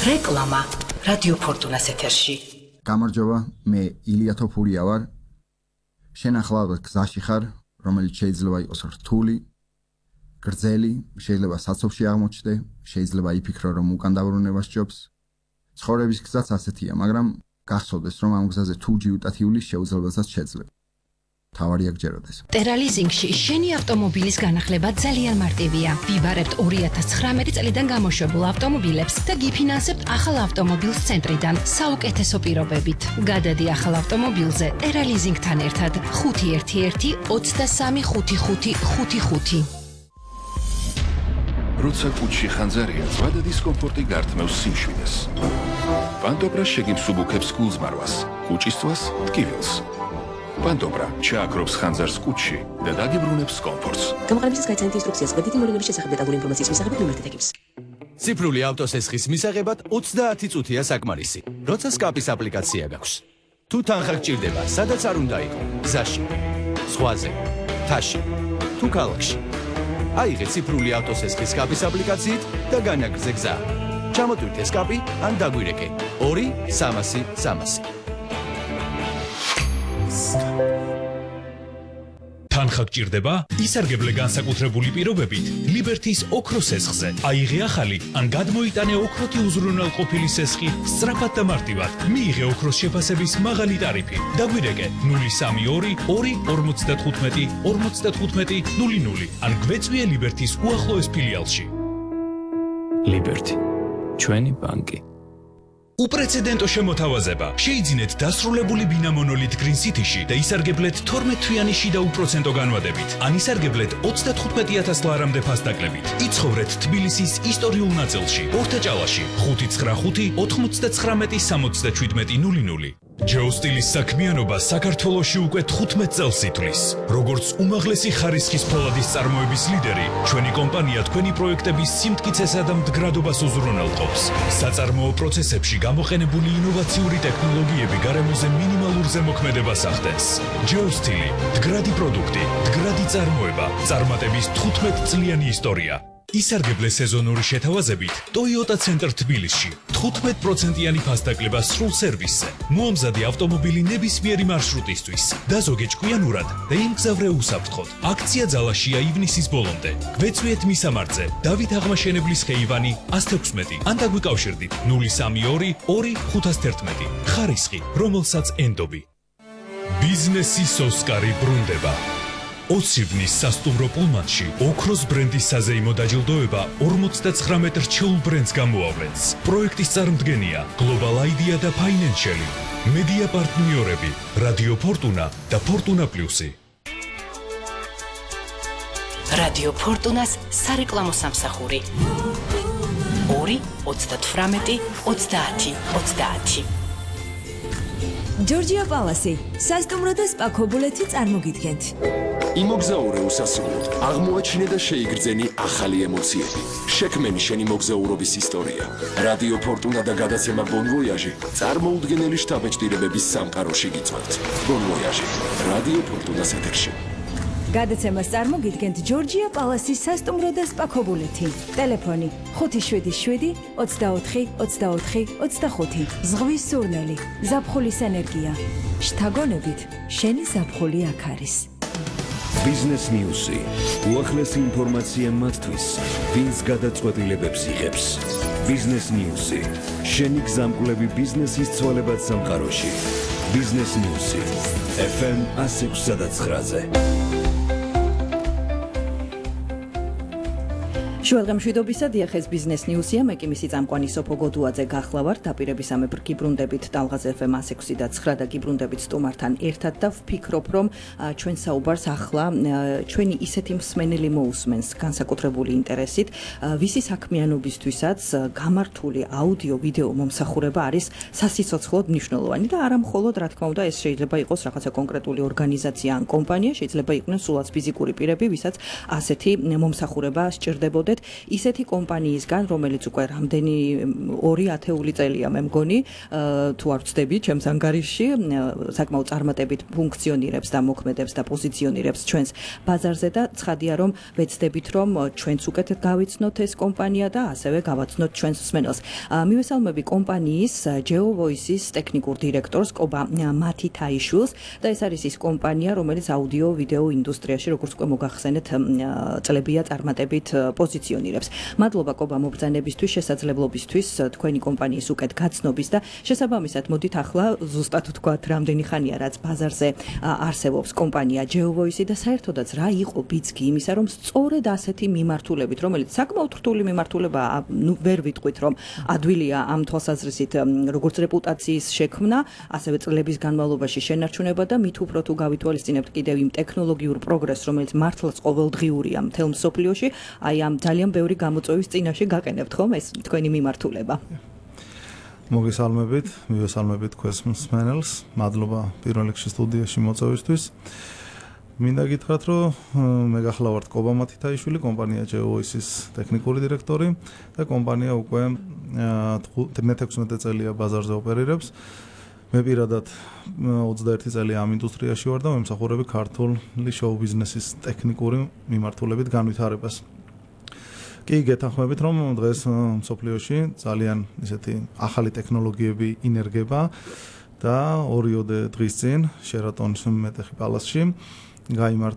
რეკლამა რადიო ფორტუნას ეთერში. გამარჯობა, მე ილია თოფურია ვარ. შენ ახლა გზაში ხარ, რომელიც შეიძლება იყოს რთული, გრძელი, შეიძლება საცობში აღმოჩნდე, შეიძლება იფიქრო, რომ უკან დაბრუნება სჯობს. ცხოვრების გზაც ასეთია, მაგრამ გახსოვდეს, რომ ამ გზაზე თუ ჯიუტათიulis შეუძლებელსაც შეძლებ. თავარია გჯეროდეს. ტერალიზინგში შენი ავტომობილის განახლება ძალიან მარტივია. ვიბარებთ 2019 წლიდან გამოშვებულ ავტომობილებს და გიფინანსებთ ახალ ავტომობილს ცენტრიდან საუკეთესო პირობებით. გადადი ახალ ავტომობილზე ტერალიზინგთან ერთად 511 23 5555. როცა კუჩში ხანძარია, ზვადა დისკომფორტი გართმევს სიმშვიდეს. პანდობრა შეგიფსუბუქებს გულზმარვას, კუჩისთვის ტკივილს. პანდობრა ჩააქრობს ხანძარს კუჩში და დაგიბრუნებს კომფორტს. გამოყენებისას გაიცანით ინსტრუქციას კვეთითი მოვლენების შესახებ დეტალური ინფორმაციის მისაღებად ნომერთან ეკიპს. ციფრული ავტოსესხის მისაღებად 20 წუთია საკმარისი, როცა სკაპის აპლიკაცია გაქვს. თუ თანხა გჭირდება, სადაც არ უნდა იყო, გზაში, ზღვაზე, მთაში, თუ ქალაქში. აიღე ციფრული ავტოსესხის სკაპის აპლიკაციით და განაგრძე გზა. ჩამოტვირთე სკაპი ან დაგვირეკე 2-300-300. თანხა გჭირდება? ისარგებლე განსაკუთრებული პირობებით ლიბერთის ოქროს სესხზე. აიღე ახალი ან გადმოიტანე ოქროთი უზრუნველყოფილი სესხი სწრაფად და მარტივად. მიიღე ოქროს შეფასების მაღალი ტარიფი. დაგვირეკე 032 255 55 00 ან გვეწვიე ლიბერთის უახლოეს ფილიალში. ლიბერთი, ჩვენი ბანკი. უპრეცედენტო შემოთავაზება. შეიძინეთ დასრულებული ბინა მონოლით Green City-ში და ისარგებლეთ 12 თვიანი შიდა უპროცენტო განვადებით. ან ისარგებლეთ 35,000 ლარამდე ფასდაკლებით. იცხოვრეთ თბილისის ისტორიულ ნაწილში, ორთაჭალაში, 595 99 67 00. ჯეოსტილის საქმიანობა საქართველოში უკვე 15 წელს ითვლის. როგორც უმაღლესი ხარისხის ფოლადის წარმოების ლიდერი, ჩვენი კომპანია თქვენი პროექტების სიმტკიცესა და მდგრადობას უზრუნველყოფს. საწარმოო პროცესებში გამოყენებული ინოვაციური ტექნოლოგიები გარემოზე მინიმალურ ზემოქმედებას ახდენს. ჯეოსტილი, მდგრადი პროდუქტი, მდგრადი წარმოება, წარმატების 15 წლიანი ისტორია. ისარგებლე სეზონური შეთავაზებით Toyota Center თბილისში 15%-იანი ფასდაკლება სრულ სერვისზე. მოამზადე ავტომობილი ნებისმიერი მარშრუტისთვის. დაზოგე ჭკვიანურად და იმგზავრე უსაფრთხოდ. აქცია ძალაშია ივნისის ბოლომდე. გვეწვიეთ მისამართზე დავით აღმაშენებლის ხეივანი 116 ან დაგვიკავშირდით 032 2 511. ხარისხი, რომელსაც ენდობი. ბიზნესის ოსკარი ბრუნდება. ოცივნის სასტუმრო პულმანში ოქროს ბრენდის საზეიმო დაჯილდოება 49 რჩეულ ბრენდს გამოავლენს. პროექტის წარმდგენია Global Idea და Financial. მედია პარტნიორები რადიო ფორტუნა და ფორტუნა პლუსი. რადიო ფორტუნას სარეკლამო სამსახური 2-38-30-30. ჯორჯია პალასი, სასტუმრო და სპა ქობულეთი წარმოგიდგენთ. იმოგზაურე უსასრულოდ, აღმოაჩინე და შეიგრძენი ახალი ემოციები. შექმენი შენი მოგზაურობის ისტორია. რადიო ფორტუნა და გადაცემა Bon Voyage წარმოუდგენელი შთაბეჭდილებების სამყაროში გიწვევთ. Bon Voyage, რადიო ფორტუნას ეთერში. გადაცემას წარმოგიდგენთ ჯორჯია პალასის სასტუმრო და სპა ქობულეთი. ტელეფონი 577 24 24 25. ზღვის სურნელი, ზაფხულის ენერგია. შთაგონებით, შენი ზაფხული აქ არის. Business News-ი. უახლესი ინფორმაცია მათთვის, ვინც გადაწყვეტილებებს იღებს. Business News-ი. შენი გზამკვლევი ბიზნესის ცვალებად სამყაროში. Business News-ი. FM 106.9-ზე. შუადღემშვიდობისა დიახეს ბიზნეს ნიუსია, მე კი მისი წამყვანი სოფო გოდუაძე გახლავართ. დაპირებისამებრ გიბრუნდებით ტალღაზე FM 106.9 და გიბრუნდებით სტუმართან ერთად და ვფიქრობ, რომ ჩვენ საუბარს ახლა ჩვენი ისეთი მსმენელი მოусმენს განსაკუთრებული ინტერესით, ვისი საქმიანობისთვისაც გამართული აუდიო ვიდეო მომსახურება არის სასიცოცხლოდ მნიშვნელოვანი და არა მხოლოდ, რა თქმა უნდა, ეს შეიძლება იყოს რაღაცა კონკრეტული ორგანიზაცია ან კომპანია, შეიძლება იყვნენ სულაც ფიზიკური პირები, ვისაც ასეთი მომსახურება სჭირდებოდა. მივხვდეთ ისეთი კომპანიისგან, რომელიც უკვე რამდენი 2 ათეული წელია მე მგონი, თუ არ ვცდები, ჩემს ანგარიშში საკმაოდ წარმატებით ფუნქციონირებს და მოქმედებს და პოზიციონირებს ჩვენს ბაზარზე და ცხადია რომ ვეცდებით რომ ჩვენც უკეთ გავიცნოთ ეს კომპანია და ასევე გავაცნოთ ჩვენს მსმენელს. მივესალმები კომპანიის GeoVoice-ის ტექნიკურ დირექტორს კობა მათითაიშვილს და ეს არის ის კომპანია, რომელიც აუდიო-ვიდეო ინდუსტრიაში, როგორც უკვე მოგახსენეთ, წლებია წარმატებით პოზიციონირებს. მადლობა კობა მობრძანებისთვის, შესაძლებლობისთვის თქვენი კომპანიის უკეთ გაცნობის და შესაბამისად მოდით ახლა ზუსტად ვთქვათ, რამდენი ხანია რაც ბაზარზე არსებობს კომპანია GeoVoice და საერთოდაც რა იყო ბიცგი იმისა, რომ სწორედ ასეთი მიმართულებით, რომელიც საკმაოდ რთული მიმართულებაა, ვერ ვიტყვით რომ ადვილია ამ თვალსაზრისით როგორც რეპუტაციის შექმნა, ასევე წლების განმავლობაში შენარჩუნება და მით უფრო თუ გავითვალისწინებთ კიდევ იმ ტექნოლოგიურ პროგრესს, რომელიც მართლაც ყოველდღიურია მთელ მსოფლიოში, აი ამ ძალიან ბევრი გამოწვევის წინაშე გაყენებთ ხომ ეს თქვენი მიმართულება. მოგესალმებით, მივესალმებით თქვენს მსმენელს. მადლობა პირველ რიგში სტუდიაში მოწვევისთვის. მინდა გითხრათ, რომ მე გახლავართ კობა მათითაიშვილი, კომპანია GeoVoice-ის ტექნიკური დირექტორი და კომპანია უკვე 16 წელია ბაზარზე ოპერირებს. მე პირადად 21 წელი ამ ინდუსტრიაში ვარ და მემსახურები ქართული შოუ ბიზნესის ტექნიკური მიმართულებით განვითარებას. კი გეთანხმებით, რომ დღეს მსოფლიოში ძალიან ისეთი ახალი ტექნოლოგიები ინერგება და 2 დღის წინ შერატონის მეტეხი პალაცში გაიმართა